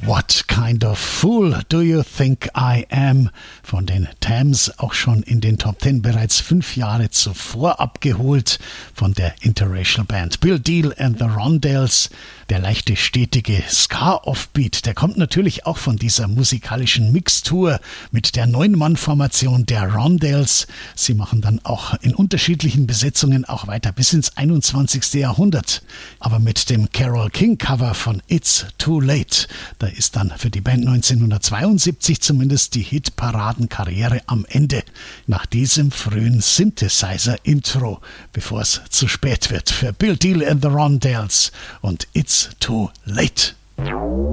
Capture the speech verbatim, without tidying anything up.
What kind of fool do you think I am? Von den Tams auch schon in den Top Ten bereits fünf Jahre zuvor abgeholt von der Interracial Band Bill Deal and the Rondells. Der leichte, stetige Ska-Offbeat, der kommt natürlich auch von dieser musikalischen Mixtur mit der Neun-Mann-Formation der Rondells. Sie machen dann auch in unterschiedlichen Besetzungen auch weiter bis ins einundzwanzigste Jahrhundert. Aber mit dem Carole King-Cover von It's Too Late, da ist dann für die Band neunzehnhundertzweiundsiebzig zumindest die Hitparadenkarriere am Ende. Nach diesem frühen Synthesizer-Intro, bevor es zu spät wird für Bill Deal and the Rondells und It's Too Late.